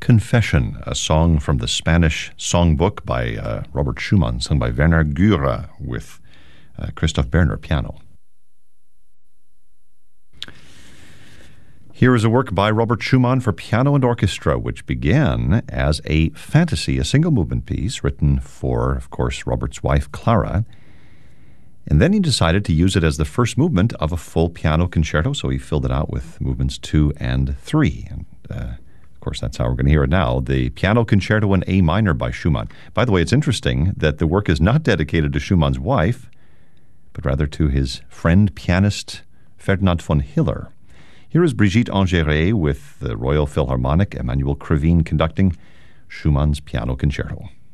Confession, a song from the Spanish songbook by Robert Schumann, sung by Werner Gürer with Christoph Berner piano. Here is a work by Robert Schumann for piano and orchestra, which began as a fantasy, a single-movement piece written for, of course, Robert's wife, Clara. And then he decided to use it as the first movement of a full piano concerto, so he filled it out with movements 2 and 3. And, of course, that's how we're going to hear it now, the Piano Concerto in A minor by Schumann. By the way, it's interesting that the work is not dedicated to Schumann's wife, but rather to his friend pianist Ferdinand von Hiller. Here is Brigitte Ingeret with the Royal Philharmonic, Emmanuel Krivine conducting Schumann's Piano Concerto.